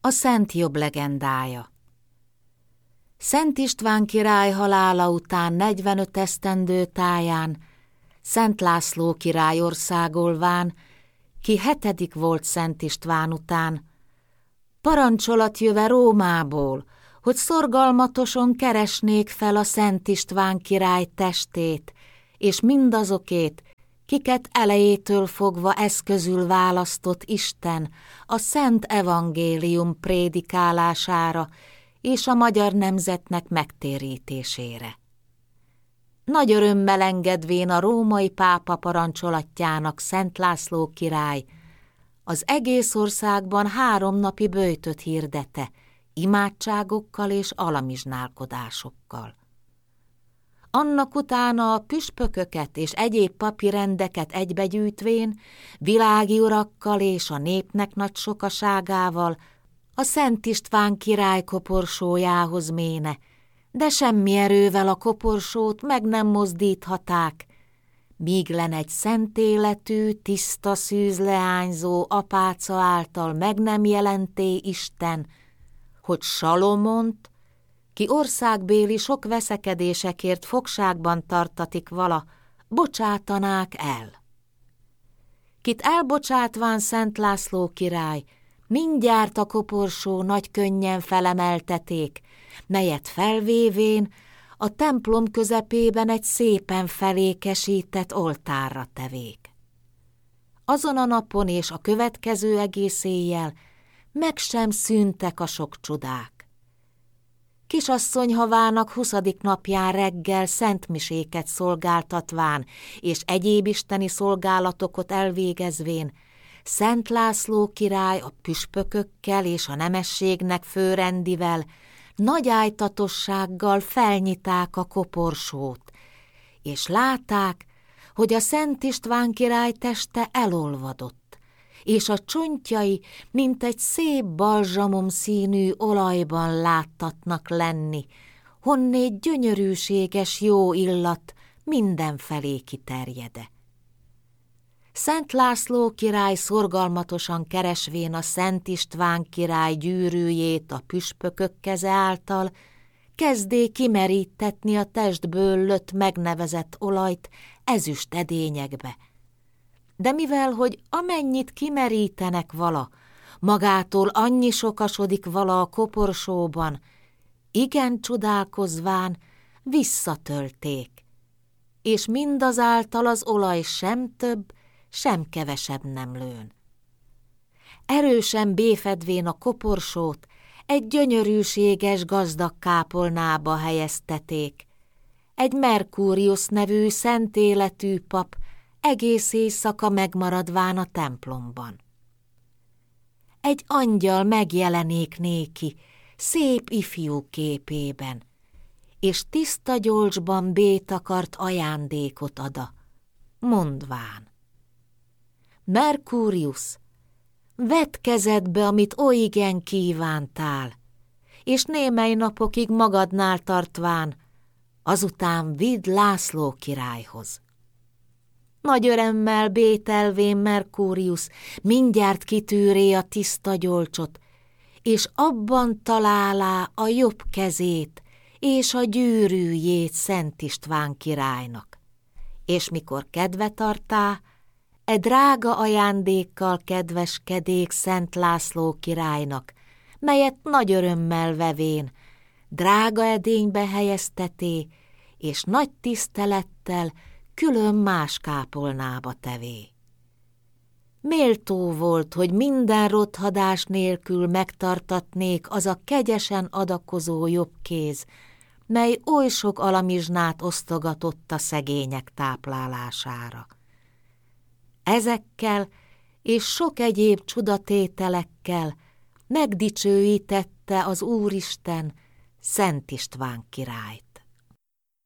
A Szent Jobb legendája. Szent István király halála után 45 esztendő táján Szent László király országolván, ki 7. volt Szent István után, parancsolat jöve Rómából, hogy szorgalmatosan keresnék fel a Szent István király testét, és mindazokét, kiket elejétől fogva eszközül választott Isten a Szent Evangélium prédikálására és a magyar nemzetnek megtérítésére. Nagy örömmel engedvén a római pápa parancsolatjának Szent László király az egész országban 3 napi böjtöt hirdette, imádságokkal és alamizsnálkodásokkal. Annak utána a püspököket és egyéb papi rendeket egybegyűjtvén, világi urakkal és a népnek nagy sokaságával a Szent István király koporsójához méne, de semmi erővel a koporsót meg nem mozdíthaták, míg len egy szent életű, tiszta szűz leányzó apáca által meg nem jelenté Isten, hogy Salomont, ki országbéli sok veszekedésekért fogságban tartatik vala, bocsátanák el. Kit elbocsátván Szent László király, mindjárt a koporsó nagy könnyen felemelteték, melyet felvévén a templom közepében egy szépen felékesített oltárra tevék. Azon a napon és a következő egész éjjel meg sem szűntek a sok csodák. Kisasszony havának 20. napján reggel szentmiséket szolgáltatván és egyéb isteni szolgálatokat elvégezvén, Szent László király a püspökökkel és a nemességnek főrendivel nagy ájtatossággal felnyiták a koporsót, és látták, hogy a Szent István király teste elolvadott, és a csontjai, mint egy szép balzsamom színű olajban láttatnak lenni, honnét gyönyörűséges jó illat mindenfelé kiterjede. Szent László király szorgalmatosan keresvén a Szent István király gyűrűjét a püspökök keze által, kezdé kimerítetni a testből lött megnevezett olajt ezüst edényekbe. De mivel, hogy amennyit kimerítenek vala, magától annyi sokasodik vala a koporsóban, igen csodálkozván visszatölték, és mindazáltal az olaj sem több, sem kevesebb nem lőn. Erősen béfedvén a koporsót egy gyönyörűséges gazdag kápolnába helyezteték. Egy Merkúriusz nevű szent életű pap egész éjszaka megmaradván a templomban. Egy angyal megjelenék néki, szép ifjú képében, és tiszta gyolcsban bétakart ajándékot ada, mondván: Merkúriusz, vedd kezedbe, amit olyigen kívántál, és némely napokig magadnál tartván, azután vidd László királyhoz. Nagy örömmel bételvén Merkúriusz mindjárt kitűré a tiszta gyolcsot, és abban találá a jobb kezét és a gyűrűjét Szent István királynak. És mikor kedve tartá, drága ajándékkal kedveskedék Szent László királynak, melyet nagy örömmel vevén, drága edénybe helyezteté, és nagy tisztelettel külön más kápolnába tevé. Méltó volt, hogy minden rothadás nélkül megtartatnék az a kegyesen adakozó jobb kéz, mely oly sok alamizsnát osztogatott a szegények táplálására. Ezekkel és sok egyéb csodatételekkel megdicsőítette az Úristen Szent István királyt.